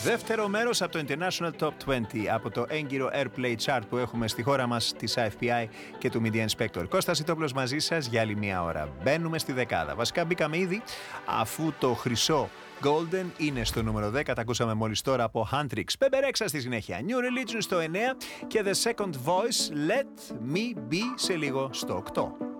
Δεύτερο μέρος από το International Top 20 από το έγκυρο Airplay Chart που έχουμε στη χώρα μας της IFPI και του Media Inspector. Κώστας Ιτόπουλος μαζί σας για άλλη μία ώρα. Μπαίνουμε στη δεκάδα. Βασικά μπήκαμε ήδη αφού το χρυσό Golden είναι στο νούμερο 10, τα ακούσαμε μόλις τώρα από Huntrix. Πεμπερέξα στη συνέχεια. New Religion στο 9 και The Second Voice Let Me Be σε λίγο στο 8.